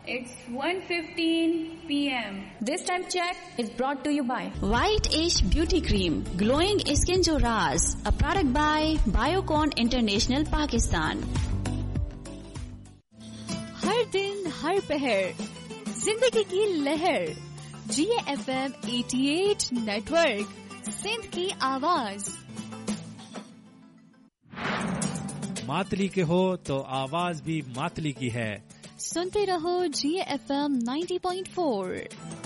It's 1:15 p.m. This time check is brought to you by White Ash Beauty Cream, Glowing Skin Jo Raaz, a product by Biocon International Pakistan. हर दिन हर पहर जिंदगी की लहर, GFM 88 network, Sindh की आवाज। मातली के हो तो आवाज भी मातली की है। सुनते रहो GFM 90.4।